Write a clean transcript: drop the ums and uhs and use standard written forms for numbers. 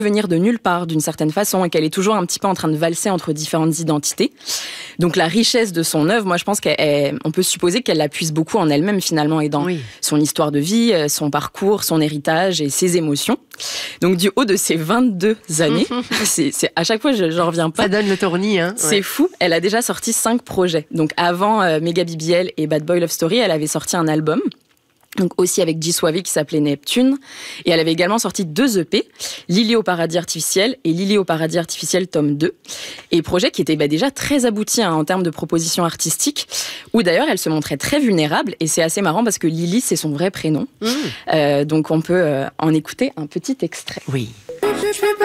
venir de nulle part d'une certaine façon et qu'elle est toujours un petit peu en train de valser entre différentes identités. Donc la richesse de son œuvre, moi je pense qu'on peut supposer qu'elle la puise beaucoup en elle-même finalement et dans son histoire de vie, son parcours, son héritage et ses émotions. Donc du haut de ses 22 années, c'est à chaque fois je reviens pas. Ça donne le tournis, hein. C'est fou, elle a déjà sorti 5 projets. Donc avant Mega BBL et Bad Boy Love Story, elle avait sorti un album. Donc aussi avec J Suave qui s'appelait Neptune. Et elle avait également sorti 2 EP, Lily au paradis artificiel et Lily au paradis artificiel tome 2. Et projet qui était déjà très abouti en termes de propositions artistiques, où d'ailleurs elle se montrait très vulnérable. Et c'est assez marrant parce que Lily, c'est son vrai prénom. Donc on peut en écouter un petit extrait. Oui.